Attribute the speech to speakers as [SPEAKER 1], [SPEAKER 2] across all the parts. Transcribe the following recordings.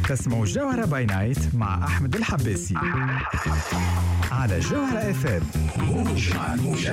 [SPEAKER 1] تسمعوا الجوهرة باي نايت مع أحمد الحباسي على جوهرة اف ام. موج مع الموجة.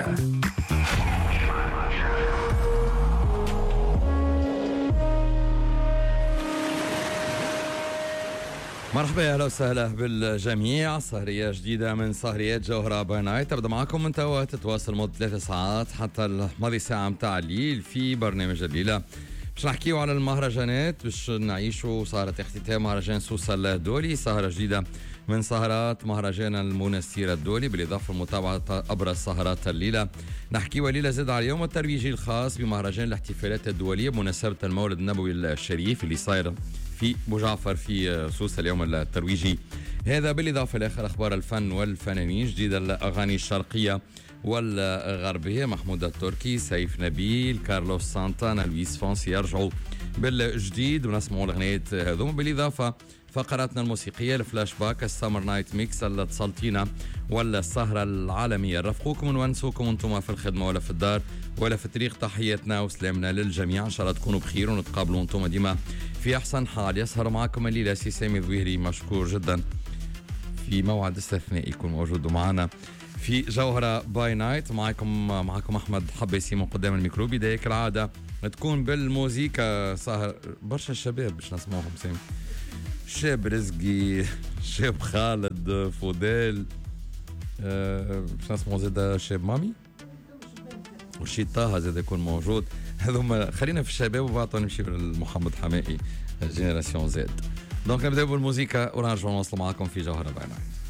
[SPEAKER 2] مرحبا، اهلا وسهلا بالجميع. سهرية جديدة من سهريات جوهرة باي نايت تبدا معكم من توا، تتواصل مدة 3 ساعات حتى الماضي ساعة متاع الليل في برنامج الليلة. باش نحكيو على المهرجانات، باش نعيشوا سهرة اختتام مهرجان سوسة الدولي، سهرة جديدة من سهرات مهرجان المنستير الدولي، بالإضافة لمتابعة أبرز سهرات الليلة. نحكيو الليلة زاد على اليوم الترويجي الخاص بمهرجان الاحتفالات الدولية بمناسبة المولد النبوي الشريف اللي صاير في بوجعفر في سوسة اليوم الترويجي هذا، بالإضافة لآخر أخبار الفن والفنانين، جديدة الأغاني الشرقية والغربية، محمود التركي، سيف نبيل، كارلوس سانتانا، لويس فونسي يرجعوا بالجديد ونسمعوا الأغنيات هذوم. بالإضافة فقراتنا الموسيقية، الفلاش باك، السامر نايت ميكس، الاتصالتينا ولا السهرة العالمية. نرافقوكم ونونسوكم وانتم في الخدمة ولا في الدار ولا في الطريق. تحياتنا وسلامنا للجميع، إن شاء الله تكونوا بخير ونتقابلوا وانتم ديما في أحسن حال. يسهر معكم الليلة سي سامي الظويري، مشكور جدا في موعد استثنائي يكون موجود معنا في جوهرة باي نايت. معكم أحمد حباسي من قدام الميكرو. بداية كالعادة تكون بالموسيقى سهر برشا الشباب باش نسمعهم سامي، شاب رزقي، شاب خالد فوديل، باش نسمعوا زاد شاب مامي وشي طه زاد يكون موجود. هذوما خلينا في الشباب وبعد نمشي لمحمد حمائي جينيراسيون زاد. دونك نبداو بالموسيقى ونرجعوا نوصل معكم في جوهرة باي نايت.